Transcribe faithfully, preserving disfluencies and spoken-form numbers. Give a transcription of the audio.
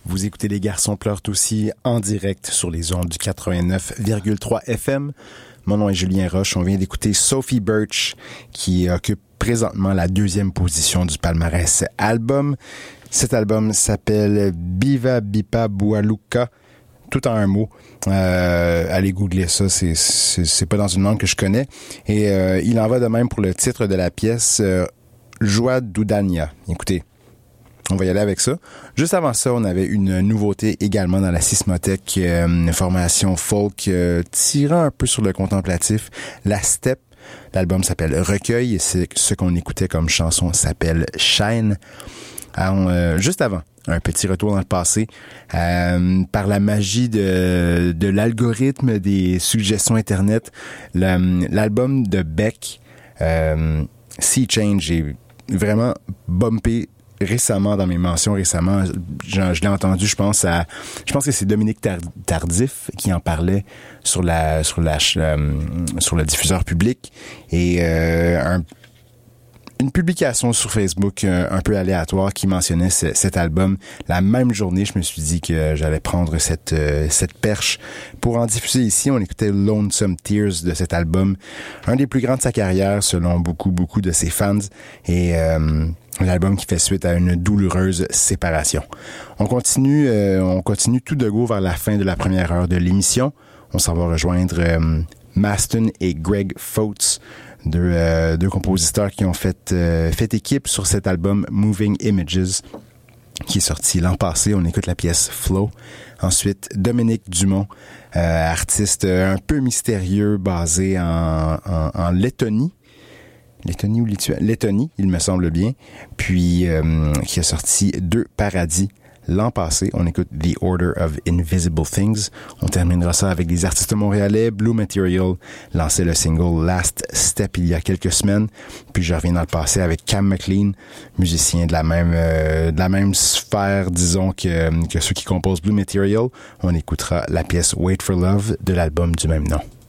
Vous écoutez Les Garçons pleurent aussi en direct sur les ondes du quatre-vingt-neuf virgule trois F M. Mon nom est Julien Roche. On vient d'écouter Sophie Birch qui occupe présentement la deuxième position du palmarès album. Cet album s'appelle Biva Bipa Bualuka, tout en un mot. Euh, allez googler ça, c'est, c'est, c'est pas dans une langue que je connais. Et euh, il en va de même pour le titre de la pièce, euh, Joie d'Udania. Écoutez, on va y aller avec ça. Juste avant ça, on avait une nouveauté également dans la Sismothèque, euh, une formation folk euh, tirant un peu sur le contemplatif, La Steppe. L'album s'appelle Recueil et c'est ce qu'on écoutait comme chanson s'appelle Shine. Alors, euh, juste avant, un petit retour dans le passé. Euh, par la magie de, de l'algorithme des suggestions Internet, le, l'album de Beck, euh, Sea Change, est vraiment bumpé récemment dans mes mentions récemment. Je, je l'ai entendu, je pense à, je pense que c'est Dominique Tardif qui en parlait sur la, sur la, euh, sur le diffuseur public et euh, un Une publication sur Facebook euh, un peu aléatoire qui mentionnait ce, cet album. La même journée, je me suis dit que j'allais prendre cette euh, cette perche pour en diffuser ici. On écoutait Lonesome Tears de cet album, un des plus grands de sa carrière selon beaucoup beaucoup de ses fans et euh, l'album qui fait suite à une douloureuse séparation. On continue euh, on continue tout de go vers la fin de la première heure de l'émission. On s'en va rejoindre euh, Maston et Greg Foats, deux, euh, deux compositeurs qui ont fait, euh, fait équipe sur cet album Moving Images qui est sorti l'an passé. On écoute la pièce Flow. Ensuite, Dominique Dumont, euh, artiste un peu mystérieux basé en, en, en Lettonie. Lettonie ou Lituanie? Lettonie, il me semble bien. Puis, euh, qui a sorti Deux Paradis l'an passé. On écoute The Order of Invisible Things. On terminera ça avec des artistes montréalais. Blue Material lançait le single Last Step il y a quelques semaines. Puis je reviens dans le passé avec Cam McLean, musicien de la même euh, de la même sphère, disons, que, que ceux qui composent Blue Material. On écoutera la pièce Wait for Love de l'album du même nom.